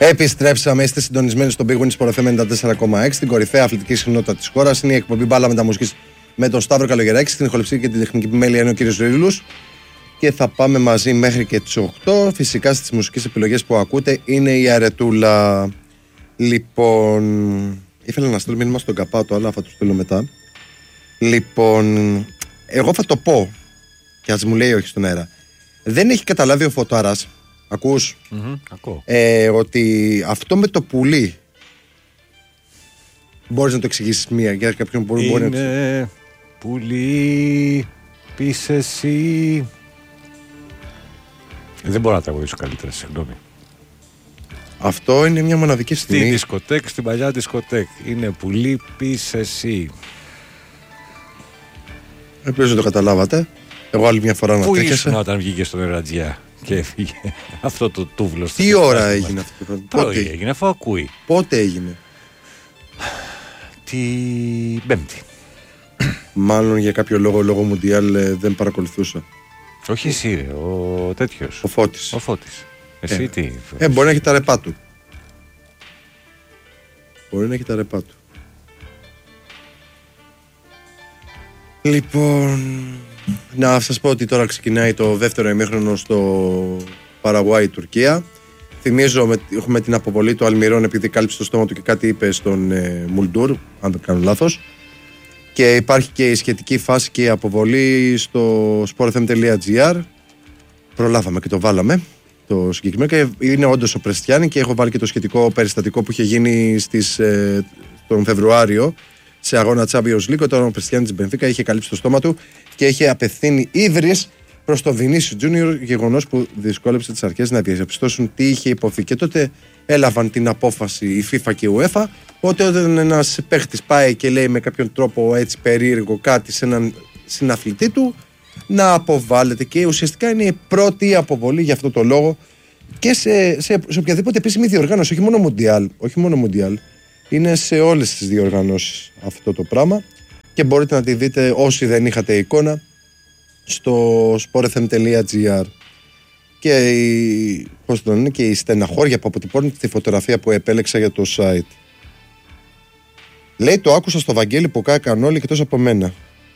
Επιστρέψαμε, είστε συντονισμένοι στον Big Win Sport FM 94,6, την κορυφαία αθλητική συχνότητα της χώρας. Είναι η εκπομπή Μπάλα Μεταμουσικής με τον Σταύρο Καλογεράκη. Στην ηχοληψία και την τεχνική επιμέλεια είναι ο κύριος Ρίλους. Και θα πάμε μαζί μέχρι και τις 8. Φυσικά στις μουσικές επιλογές που ακούτε είναι η Αρετούλα. Λοιπόν, ήθελα να στείλω μήνυμα στον Καπάτο, αλλά θα το στείλω μετά. Λοιπόν, εγώ θα το πω, και ας μου λέει όχι στον αέρα. Δεν έχει καταλάβει ο Φωτάρας. Ακούς? Ακούω. Ότι αυτό με το πουλί, μπορείς να το εξηγήσεις μία για κάποιον που μπορεί να το εξηγήσει? Είναι πουλί, πεις εσύ. Δεν μπορώ να τραγουδήσω καλύτερα, συγγνώμη. Αυτό είναι μια μοναδική στιγμή. Στη δισκοτέκ, στην παλιά δισκοτέκ. Είναι πουλί, πεις εσύ. Ελπίζω να το καταλάβατε. Εγώ άλλη μια φορά να Πού τέχεσαι. ήσουν όταν βγήκε στον Ερατζιά και έφυγε αυτό το τούβλο? Τι ώρα έγινε αυτό? Πότε έγινε, αφού ακούει. Πότε έγινε? Την Πέμπτη. Μάλλον για κάποιο λόγο Μουντιάλ δεν παρακολουθούσα. Όχι εσύ ρε, ο τέτοιος. Ο Φώτης. Ο Φώτης. Εσύ τι? Μπορεί να έχει τα ρεπά του. Μπορεί να έχει τα ρεπά του. Λοιπόν, να σας πω ότι τώρα ξεκινάει το δεύτερο ημίχρονο στο Παραγουάη-Τουρκία. Θυμίζω έχουμε την αποβολή του Αλμυρών επειδή κάλυψε το στόμα του και κάτι είπε στον Μουλντούρ, αν δεν κάνω λάθος. Και υπάρχει και η σχετική φάση και η αποβολή στο sportfm.gr. Προλάβαμε και το βάλαμε το συγκεκριμένο και είναι όντως ο Πρεστιάνη και έχω βάλει και το σχετικό περιστατικό που είχε γίνει τον Φεβρουάριο σε αγώνα Champions League, όταν ο Πρεστιάνη της Μπενφίκα είχε καλύψει το στόμα του και είχε απευθύνει ύβρις προς τον Βινίσιο Τζούνιορ, γεγονός που δυσκόλεψε τις αρχές να διαπιστώσουν τι είχε υποθεί. Και τότε έλαβαν την απόφαση η FIFA και η UEFA ότι όταν ένας παίχτης πάει και λέει με κάποιον τρόπο έτσι περίεργο κάτι σε έναν συναθλητή του, να αποβάλλεται. Και ουσιαστικά είναι η πρώτη αποβολή για αυτό το λόγο και σε οποιαδήποτε επίσημη διοργάνωση, όχι μόνο Μουντιάλ. Είναι σε όλες τις διοργανώσεις αυτό το πράγμα και μπορείτε να τη δείτε όσοι δεν είχατε εικόνα στο sportfm.gr. Και η στεναχώρια που αποτυπώνει τη φωτογραφία που επέλεξα για το site. Λέει, το άκουσα στο Βαγγέλη που κάκαν όλοι εκτός από μένα.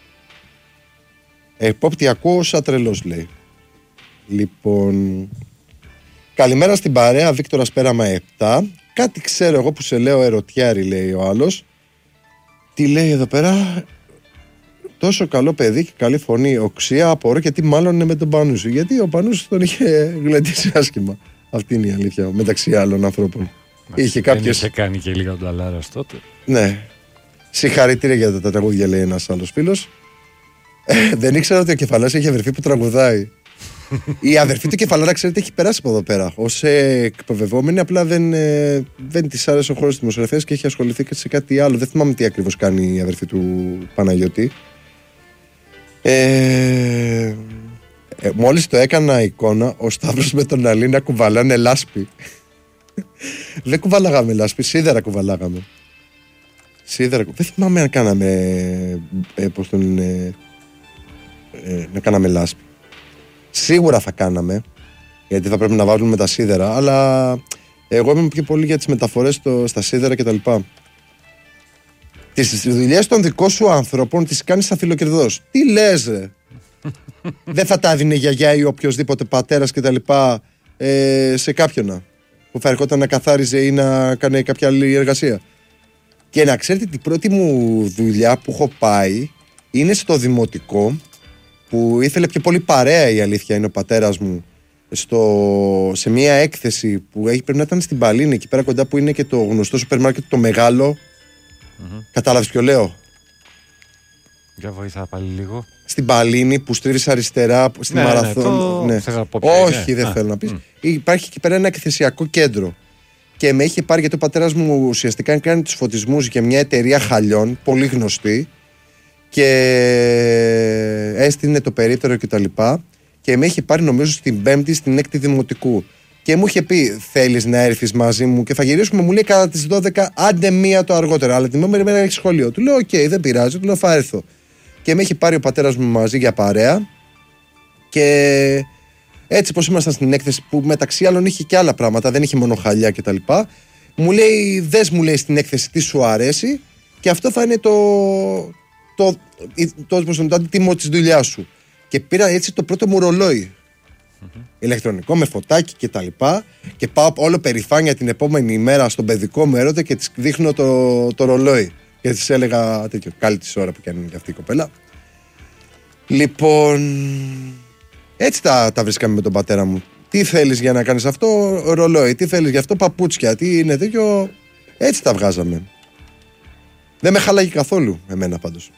Επόπτη ακούω σαν τρελός, λέει. Λοιπόν, καλημέρα στην παρέα, Βίκτορας Πέραμα 7. Κάτι ξέρω εγώ που σε λέω ερωτιάρι, λέει ο άλλος. Τι λέει εδώ πέρα? Τόσο καλό παιδί και καλή φωνή. Οξία, απορώ και τι μάλλον είναι με τον Πανούσου. Γιατί ο Πανούσου τον είχε γλεντήσει άσχημα. Αυτή είναι η αλήθεια, μεταξύ άλλων ανθρώπων. Είχε κάποιες... είχε κάνει και λίγα ντολάρα τότε. Ναι. Συγχαρητήρια για τα τραγούδια, λέει ένας άλλος φίλος. Δεν ήξερα ότι ο Κεφαλάς έχει αδερφή που τραγουδάει. Η αδερφή του Κεφαλάρα, ξέρετε, έχει περάσει από εδώ πέρα ως εκπαιδευόμενη. Απλά δεν της άρεσε ο χώρος της δημοσιογραφίας και έχει ασχοληθεί και σε κάτι άλλο. Δεν θυμάμαι τι ακριβώς κάνει η αδερφή του Παναγιώτη. Μόλις το έκανα εικόνα, ο Σταύρος με τον Αλή να κουβαλάνε λάσπη. Δεν κουβαλάγαμε λάσπη, σίδερα κουβαλάγαμε. Δεν θυμάμαι αν κάναμε να κάναμε λάσπη. Σίγουρα θα κάναμε, γιατί θα πρέπει να βάλουμε τα σίδερα, αλλά εγώ είμαι πιο πολύ για τις μεταφορές στα σίδερα κτλ. Τις δουλειές των δικών σου ανθρώπων τις κάνεις αφιλοκερδός. Τι λες, ρε? Δεν θα τα έδινε η γιαγιά ή οποιοδήποτε πατέρας κτλ. Σε κάποιον που θα ερχόταν να καθάριζε ή να κάνει κάποια άλλη εργασία? Και να ξέρετε, την πρώτη μου δουλειά που έχω πάει είναι στο δημοτικό, που ήθελε πιο πολύ παρέα, η αλήθεια είναι, ο πατέρας μου σε μια έκθεση που πρέπει να ήταν στην Παλίνη, εκεί πέρα κοντά που είναι και το γνωστό σούπερ μάρκετ το μεγάλο. Κατάλαβες ποιο λέω? Για βοηθά πάλι λίγο. Στην Παλίνη που στρίβεις αριστερά στη Μαραθών. Ναι. Όχι, δεν θέλω να πεις. Υπάρχει εκεί πέρα ένα εκθεσιακό κέντρο. Και με είχε πάρει, γιατί ο πατέρας μου ουσιαστικά κάνει τους φωτισμούς για μια εταιρεία χαλιών, πολύ γνωστή, και έστεινε το περίπτερο κτλ. Και με είχε πάρει, νομίζω, στην 5η, στην 6η δημοτικού. Και μου είχε πει, θέλεις να έρθεις μαζί μου και θα γυρίσουμε, μου λέει, κατά τις 12, άντε μία το αργότερα. Αλλά την επόμενη μέρα έχει σχολείο. Του λέω, οκ, δεν πειράζει, του λέω, θα έρθω. Και με είχε πάρει ο πατέρας μου μαζί για παρέα. Και Έτσι πως ήμασταν στην έκθεση που μεταξύ άλλων είχε και άλλα πράγματα, δεν είχε μόνο χαλιά κτλ. Μου λέει, δες μου λέει στην έκθεση τι σου αρέσει και αυτό θα είναι το αντίτιμο της δουλειάς σου. Και πήρα έτσι το πρώτο μου ρολόι. Ηλεκτρονικό με φωτάκι και τα λοιπά. Και πάω όλο περηφάνεια την επόμενη ημέρα στον παιδικό μου έρωτα και της δείχνω το ρολόι. Και της έλεγα τέτοιο, καλή της ώρα που κάνει και αυτή η κοπέλα. Λοιπόν, έτσι τα βρίσκαμε με τον πατέρα μου. Τι θέλεις για να κάνεις αυτό, ρολόι. Τι θέλεις για αυτό, παπούτσια. Τι είναι τέτοιο. Έτσι τα βγάζαμε. Δεν με χαλάγει καθόλου εμένα πάντως.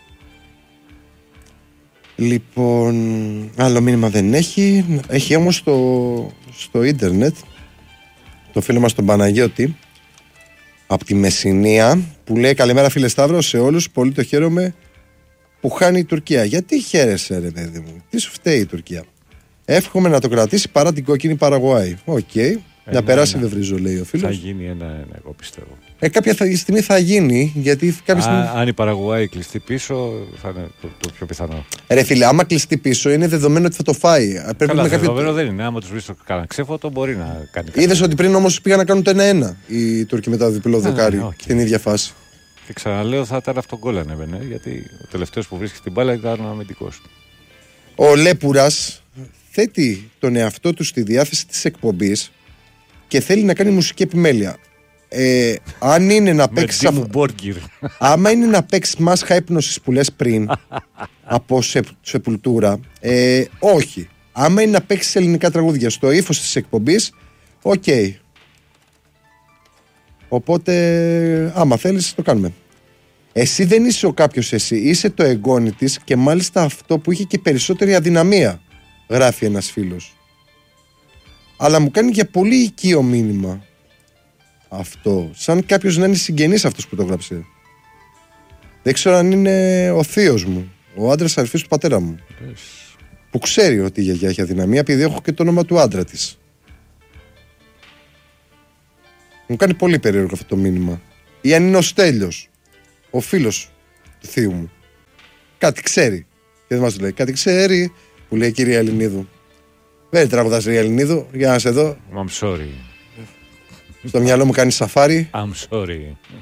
Λοιπόν, άλλο μήνυμα δεν έχει. Έχει όμως στο ίντερνετ το φίλο μας τον Παναγιώτη από τη Μεσσηνία που λέει καλημέρα φίλε Σταύρο σε όλους, πολύ το χαίρομαι που χάνει η Τουρκία. Γιατί χαίρεσαι ρε παιδί μου, τι σου φταίει η Τουρκία? Εύχομαι να το κρατήσει παρά την κόκκινη Παραγουάη. Οκ. Να περάσει βεβρίζω, λέει ο φίλος. Θα γίνει ένα, εγώ πιστεύω. Κάποια στιγμή θα γίνει, γιατί κάποια στιγμή... Αν η Παραγουάη κλειστεί πίσω, θα είναι το πιο πιθανό. Ρε φίλε, άμα κλειστεί πίσω, είναι δεδομένο ότι θα το φάει. Καλά, δεδομένο δεν είναι. Άμα τους βρει το κανένα ξέφωτο, μπορεί να κάνει κάτι. Είδες ότι πριν όμως πήγαν να κάνουν το 1-1 οι Τούρκοι μετά το διπλό δοκάρι στην ίδια φάση. Και ξαναλέω, θα ήταν αυτό γκολ αν έβαινε, γιατί ο τελευταίος που βρίσκει την μπάλα ήταν ο αμυντικός. Ο Λέπουρας θέτει τον εαυτό του στη διάθεση της εκπομπής και θέλει να κάνει μουσική επιμέλεια. Αν είναι να παίξει. Άμα είναι να παίξει μάσχα ύπνωσης που λες πριν από Σεπουλτούρα, όχι. Άμα είναι να παίξει ελληνικά τραγούδια στο ύφος της εκπομπής, οκ. Οπότε, άμα θέλεις, το κάνουμε. Εσύ δεν είσαι ο κάποιος εσύ, είσαι το εγγόνι της και μάλιστα αυτό που είχε και περισσότερη αδυναμία, γράφει ένας φίλος. Αλλά μου κάνει για πολύ οικείο μήνυμα αυτό, σαν κάποιος να είναι συγγενής αυτός που το γράψε. Δεν ξέρω αν είναι ο θείος μου, ο άντρας αδερφής του πατέρα μου, που ξέρει ότι η γιαγιά έχει αδυναμία επειδή έχω και το όνομα του άντρα της. Μου κάνει πολύ περίεργο αυτό το μήνυμα. Ή αν είναι ο Στέλιος, ο φίλος του θείου μου, κάτι ξέρει και δεν μας λέει, κάτι ξέρει, που λέει κυρία Ελληνίδου. Δεν τραγουδάς η Ελληνίδου, για να σε δω. I'm sorry. Στο μυαλό μου κάνει σαφάρι. I'm sorry.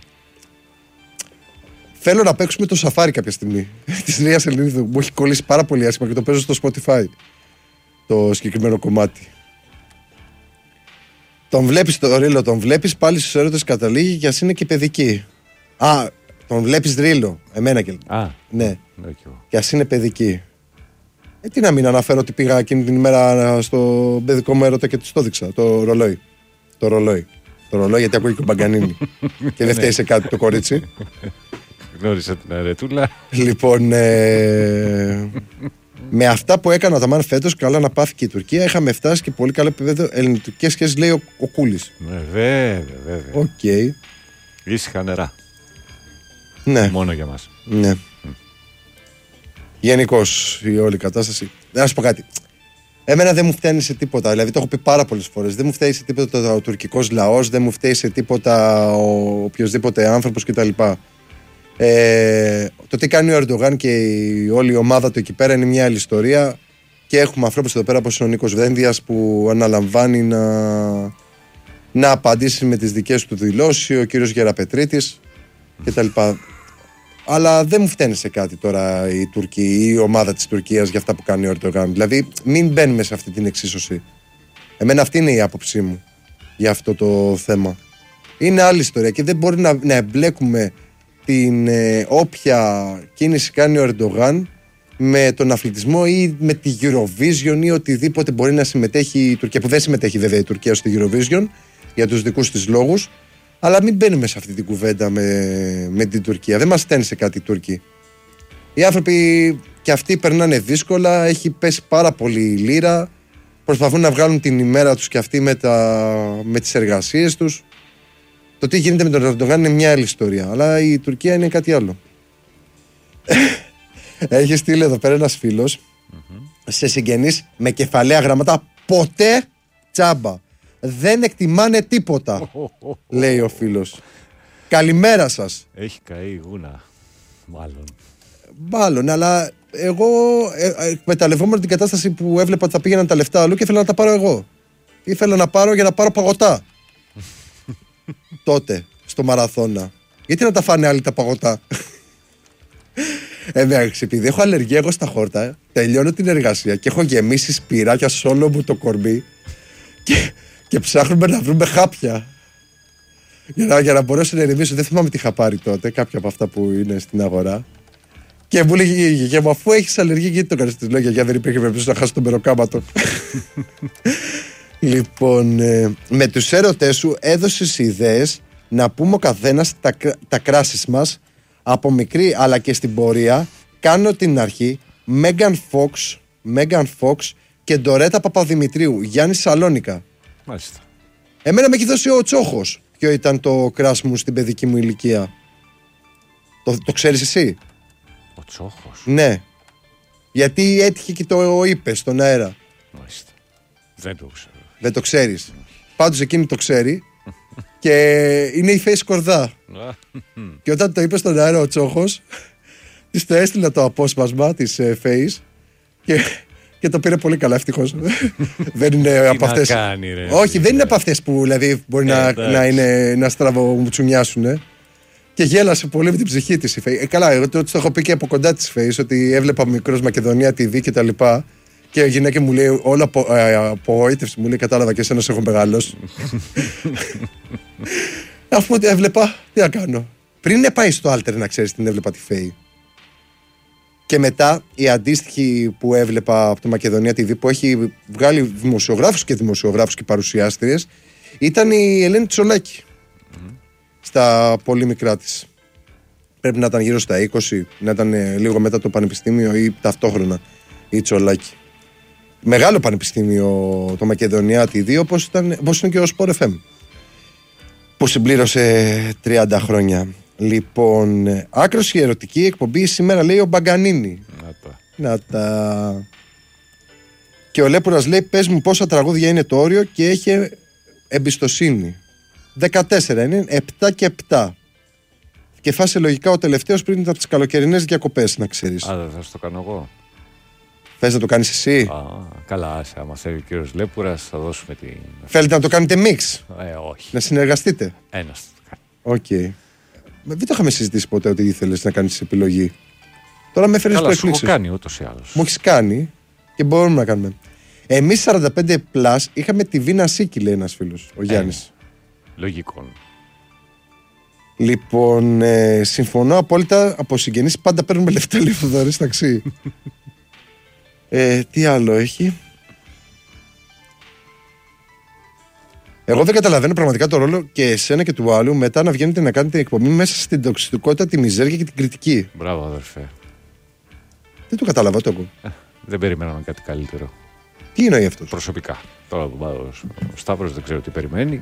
Θέλω να παίξουμε το σαφάρι κάποια στιγμή της Νέας Ελληνίδου. Μου έχει κολλήσει πάρα πολύ άσχημα και το παίζω στο Spotify το συγκεκριμένο κομμάτι. Τον βλέπεις το ρίλο, τον βλέπεις, πάλι στους έρωτες καταλήγει και ας είναι και παιδική. Α, τον βλέπεις ρίλο, εμένα και ναι, και ας είναι παιδική. Τι να μην αναφέρω ότι πήγα εκείνη την ημέρα στο παιδικό μου έρωτα και του το έδειξα, το ρολόι. Το ρολόι γιατί ακούει και ο Μπαγκανίνη. Και δεν φταίει σε κάτι το κορίτσι. Γνώρισε την αρετούλα. Λοιπόν, με αυτά που έκανα τα μάν φέτος, καλά να πάθει και η Τουρκία, είχαμε φτάσει και πολύ καλό επίπεδο ελληνικές σχέσεις, λέει ο Κούλης. Βέβαια. Οκ. Ήσυχα νερά. Ναι. Μόνο για μας. Ναι. Γενικώς η όλη κατάσταση. Να σου πω κάτι. Εμένα δεν μου φταίνει σε τίποτα. Δηλαδή το έχω πει πάρα πολλές φορές. Δεν μου φταίει σε τίποτα ο τουρκικός λαός, δεν μου φταίει σε τίποτα ο οποιοσδήποτε άνθρωπος κτλ. Το τι κάνει ο Ερντογάν και όλη η ομάδα του εκεί πέρα είναι μια άλλη ιστορία. Και έχουμε ανθρώπους εδώ πέρα όπως ο Νίκος Βένδιας που αναλαμβάνει να απαντήσει με τις δικές του δηλώσεις, ο κύριος Γεραπετρίτης κτλ. Αλλά δεν μου φταίνει σε κάτι τώρα η Τουρκία ή η ομάδα της Τουρκίας για αυτά που κάνει ο Ερντογάν. Δηλαδή, μην μπαίνουμε σε αυτή την εξίσωση. Εμένα αυτή είναι η άποψή μου για αυτό το θέμα. Είναι άλλη ιστορία και δεν μπορεί να εμπλέκουμε την όποια κίνηση κάνει ο Ερντογάν με τον αθλητισμό ή με τη Eurovision ή οτιδήποτε μπορεί να συμμετέχει η Τουρκία. Που δεν συμμετέχει βέβαια η Τουρκία στη Eurovision για τους δικούς της λόγους. Αλλά μην μπαίνουμε σε αυτή την κουβέντα με την Τουρκία. Δεν μας στέλνει σε κάτι οι Τούρκοι. Οι άνθρωποι και αυτοί περνάνε δύσκολα. Έχει πέσει πάρα πολύ η λίρα. Προσπαθούν να βγάλουν την ημέρα τους και αυτοί με τις εργασίες τους. Το τι γίνεται με τον Ερντογάν είναι μια άλλη ιστορία. Αλλά η Τουρκία είναι κάτι άλλο. Έχει στείλει εδώ πέρα ένας φίλος σε συγγενείς με κεφαλαία γραμμάτα. Ποτέ τσάμπα. Δεν εκτιμάνε τίποτα, λέει ο φίλος. Καλημέρα σας. Έχει καεί η γούνα, μάλλον. Μάλλον, αλλά εγώ εκμεταλλευόμουν την κατάσταση που έβλεπα ότι θα πήγαιναν τα λεφτά αλλού και ήθελα να τα πάρω εγώ. Ήθελα να πάρω για να πάρω παγωτά. Τότε, στο μαραθώνα. Γιατί να τα φάνε άλλοι τα παγωτά. Επειδή έχω αλλεργία εγώ στα χόρτα, τελειώνω την εργασία και έχω γεμίσει σπυράκια σε όλο μου το κορμί και ψάχνουμε να βρούμε χάπια. Για να μπορέσω να ηρεμήσω. Δεν θυμάμαι τι είχα πάρει τότε, κάποια από αυτά που είναι στην αγορά. Και μου λέγει η γιαγιά μου, αφού έχεις αλλεργία, γιατί το κάνεις? Της λέω, γιαγιά, δεν υπήρχε περίπτωση να χάσω τον μεροκάματο. Λοιπόν, με τους έρωτές σου έδωσες ιδέες να πούμε ο καθένας τα κράσεις μας από μικρή αλλά και στην πορεία. Κάνω την αρχή. Μέγαν Φόξ και Ντορέτα Παπαδημητρίου, Γιάννης Σαλόνικα. Μάλιστα. Εμένα με έχει δώσει ο Τσόχος. Ποιο ήταν το κράς μου στην παιδική μου ηλικία? Το ξέρεις εσύ? Ο Τσόχος. Ναι. Γιατί έτυχε και το είπε στον αέρα. Μάλιστα. Δεν το ξέρω. Δεν το ξέρεις? Πάντως εκείνη το ξέρει. Και είναι η Face Κορδά. Και όταν το είπε στον αέρα ο Τσόχος, της το έστειλα το απόσπασμα της Face και το πήρε πολύ καλά, ευτυχώς. Δεν είναι από αυτές. Όχι, δεν είναι από αυτές που δηλαδή μπορεί να στραβομουτσουνιάσουν. Και γέλασε πολύ με την ψυχή της η Face. Καλά, εγώ το έχω πει και από κοντά της Face ότι έβλεπα μικρός Μακεδονία TV και τα λοιπά. Και η γυναίκα μου λέει, όλα απογοήτευση, μου λέει, κατάλαβα και εσένα έχω μεγαλώσει. Αφού ότι έβλεπα, τι να κάνω. Πριν πάει στο Alter, να ξέρεις, την έβλεπα τη Φέη. Και μετά η αντίστοιχη που έβλεπα από το Μακεδονία TV, που έχει βγάλει δημοσιογράφους και παρουσιάστριες, ήταν η Ελένη Τσολάκη. Στα πολύ μικρά της. Πρέπει να ήταν γύρω στα 20, να ήταν λίγο μετά το πανεπιστήμιο ή ταυτόχρονα η Τσολάκη. Μεγάλο πανεπιστήμιο το Μακεδονία TV, όπως είναι και ο Sport FM, που συμπλήρωσε 30 χρόνια. Λοιπόν, άκρος η ερωτική εκπομπή σήμερα, λέει ο Μπαγκανίνη. Να τα. Και ο Λέπουρας λέει, πες μου πόσα τραγούδια είναι το όριο και έχει εμπιστοσύνη. 14 είναι, 7 και 7. Και φάσε λογικά ο τελευταίος πριν από τις καλοκαιρινές διακοπές, να ξέρεις. Δεν θα το κάνω εγώ. Θες να το κάνεις εσύ? Καλά, άμα θέλει ο κύριος Λέπουρας, θα δώσουμε την. Θέλετε να το κάνετε μίξ? Όχι. Να συνεργαστείτε? Ένας θα το κάνει. Οκ. Δεν το είχαμε συζητήσει ποτέ ότι ήθελες να κάνεις επιλογή. Τώρα με έφερες προεκπλήξεις. Καλά, σου έχω κάνει ούτως ή άλλως. Μου έχεις κάνει και μπορούμε να κάνουμε. Εμείς 45+, είχαμε τη Βίνα Σίκη, λέει ένας φίλος, ο Γιάννης. Λογικό. Λοιπόν, συμφωνώ απόλυτα. Από συγγενείς πάντα παίρνουμε λεφτά, λέει ο Θοδωρής ταξί. Τι άλλο έχει? Εγώ δεν καταλαβαίνω πραγματικά το ρόλο και εσένα και του άλλου μετά να βγαίνετε να κάνετε εκπομπή μέσα στην τοξιστικότητα, τη μιζέρια και την κριτική. Μπράβο, αδερφέ. Δεν το καταλαβαίνω το. Δεν περιμέναμε κάτι καλύτερο. Τι εννοεί αυτό? Προσωπικά. Τώρα ο Σταύρος δεν ξέρω τι περιμένει.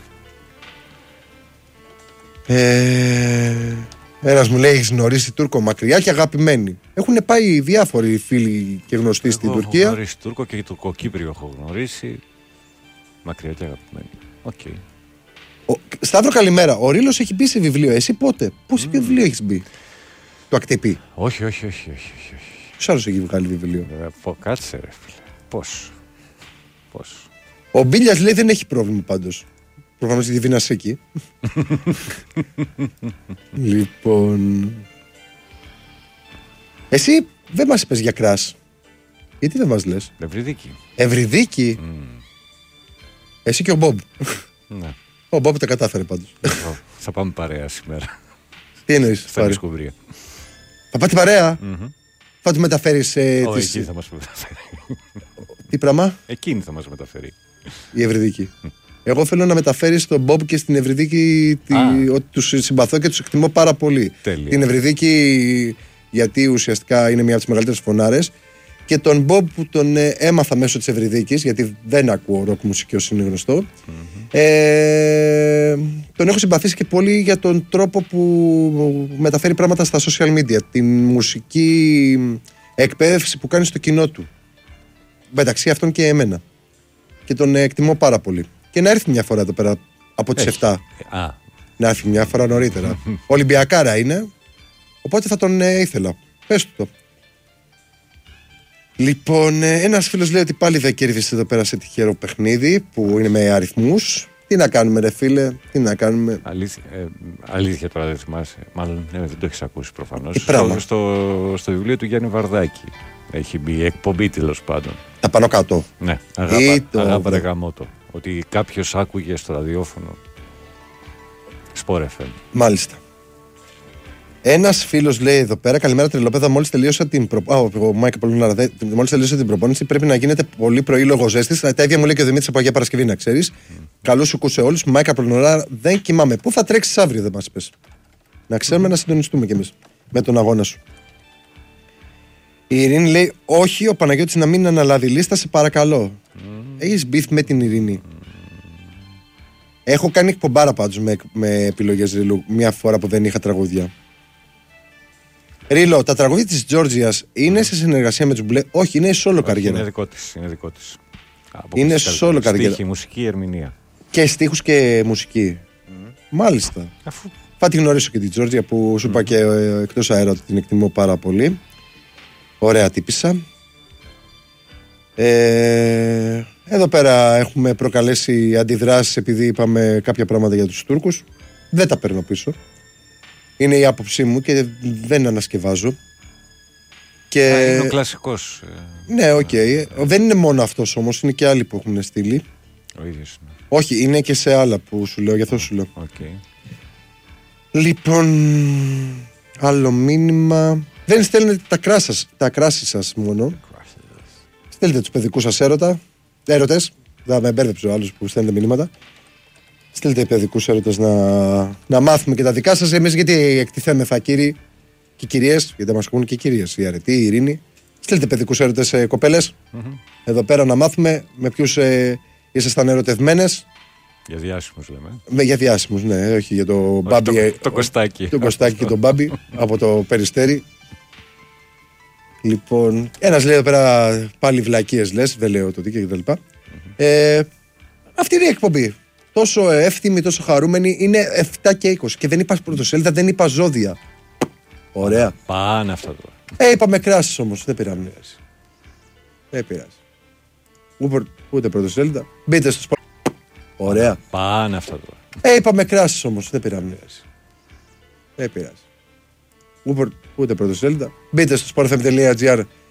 Ένας μου λέει, έχεις γνωρίσει Τούρκο μακριά και αγαπημένη? Έχουν πάει διάφοροι φίλοι και γνωστοί στην Τουρκία. Έχω γνωρίσει Τούρκο και Τουρκοκύπριο έχω γνωρίσει. Μακριά και αγαπημένη. Σταύρο, καλημέρα. Ο Ρήλος έχει μπει σε βιβλίο. Εσύ πότε? Πώς βιβλίο έχεις μπει? Το Ακτυπή? Όχι. Ποιος άλλος έχει βγάλει βιβλίο? Κάτσε ρε φίλε. Πώς? Ο Μπίλιας λέει δεν έχει πρόβλημα πάντως. Προφανώς η Βίνα Σίκη. Λοιπόν, εσύ δεν μας είπες για κράς. Γιατί δεν μας λες? Ευρυδίκη. Εσύ και ο Μπομπ. Ναι. Ο Μπομπ τα κατάφερε πάντως. Θα πάμε παρέα σήμερα. Τι εννοείς? Στα Δισκουμπρία. Θα πάτε παρέα? Θα του μεταφέρεις εκεί θα μας μεταφέρει. Τι πράγμα? Εκείνη θα μας μεταφέρει. Η Ευρυδίκη. Εγώ θέλω να μεταφέρει στον Μπομπ και στην Ευρυδίκη ότι τους συμπαθώ και τους εκτιμώ πάρα πολύ. Τέλεια. Την Ευρυδίκη, γιατί ουσιαστικά είναι μια από τις μεγαλύτερες φωνάρες, και τον Μπομπ που τον έμαθα μέσω της Ευρυδίκης, γιατί δεν ακούω ροκ μουσική όσο είναι γνωστό. Τον έχω συμπαθήσει και πολύ για τον τρόπο που μεταφέρει πράγματα στα social media, την μουσική εκπαίδευση που κάνει στο κοινό του, μεταξύ αυτών και εμένα, και τον εκτιμώ πάρα πολύ. Και να έρθει μια φορά εδώ πέρα από τις 7. Α. Να έρθει μια φορά νωρίτερα. Ολυμπιακάρα είναι. Οπότε θα τον ήθελα. Πες του το. Λοιπόν, ένας φίλος λέει ότι πάλι δεν κέρδισε εδώ πέρα σε τυχερό παιχνίδι που είναι με αριθμούς. Τι να κάνουμε, ρε φίλε, τι να κάνουμε. Αλήθεια τώρα δεν θυμάσαι. Μάλλον δεν το έχεις ακούσει προφανώς. Στο βιβλίο του Γιάννη Βαρδάκη έχει μπει εκπομπή τέλος πάντων. Τα πάνω κάτω. Ναι, αγάπα ρε γαμώτο. Ότι κάποιος άκουγε στο ραδιόφωνο Sport FM. Μάλιστα. Ένας φίλος λέει εδώ πέρα: καλημέρα τρελοπέδα. Μόλις τελείωσα την προπόνηση, πρέπει να γίνεται πολύ πρωί λόγω ζέστης. Τα ίδια μου λέει και ο Δημήτρης από Αγία Παρασκευή, να ξέρεις. Καλούς σου σε όλους. Μάικα Πολυνορά, δεν κοιμάμαι. Πού θα τρέξεις αύριο, δεν μας πες. Να ξέρουμε να συντονιστούμε κι εμείς με τον αγώνα σου. Η Ειρήνη λέει: όχι, ο Παναγιώτης να μην αναλάβει λίστα, σε παρακαλώ. Έχεις μπιφ με την Ειρήνη. Έχω κάνει εκπομπάρα πάντως με επιλογές Ρίλου μια φορά που δεν είχα τραγούδια. Ρίλο, τα τραγούδια της Τζόρτζιας είναι σε συνεργασία με τους Μπλε? Όχι, είναι solo καριέρα. Είναι δικό της. Είναι solo καριέρα. Στίχη, μουσική, ερμηνεία. Και στίχους και μουσική. Μάλιστα. Θα τη γνωρίσω και την Τζόρτζια που σου είπα και εκτός αέρα ότι την εκτιμώ πάρα πολύ. Ωραία τύπισσα. Εδώ πέρα έχουμε προκαλέσει αντιδράσεις επειδή είπαμε κάποια πράγματα για τους Τούρκους. Δεν τα παίρνω πίσω. Είναι η άποψή μου και δεν ανασκευάζω. Και... είναι ο κλασικός. Ναι, οκ. Δεν είναι μόνο αυτός όμως, είναι και άλλοι που έχουν στείλει. Ο ίδιος είναι. Όχι, είναι και σε άλλα που σου λέω, γι' αυτό σου λέω. Okay. Λοιπόν, άλλο μήνυμα. Δεν στέλνετε τα κράση σας μόνο. Στέλνετε τους παιδικούς σας έρωτες. Θα με μπέρδεψε ο άλλος που στέλνετε μηνύματα. Στείλτε παιδικούς έρωτες να μάθουμε και τα δικά σας. Εμείς γιατί εκτιθέμεθα κύριοι και κυρίες, γιατί μας ακούν και κυρίες, η Αρετή, η Ειρήνη. Στείλτε παιδικούς έρωτες κοπέλες. Εδώ πέρα να μάθουμε με ποιους ήσασταν ερωτευμένες. Για διάσημους λέμε. Για διάσημους, ναι, όχι για το Μπάμπι. Το Κωστάκι. Το Κωστάκι και τον Μπάμπι από το Περιστέρι. Λοιπόν, ένας λέει εδώ πέρα πάλι βλακίες λες, δεν λέω το τι και κτλ. Αυτή είναι η εκπομπή. Τόσο εύθυμη, τόσο χαρούμενη. Είναι 7 και 20 και δεν είπα πρωτοσέλιδα, δεν είπα ζώδια. Ωραία. Πάνε αυτά τώρα. Είπαμε κράσεις όμως, δεν πειράζει. Δεν πειράζει. Ούτε πρωτοσέλιδα. Μπείτε στο σπορ. Ωραία. Πάνε αυτά τώρα. Είπαμε κράσεις όμως, δεν πειράζει. Δεν πειράζει. Ούτε πρωτοσέλιδα. Μπείτε στο sportfm.gr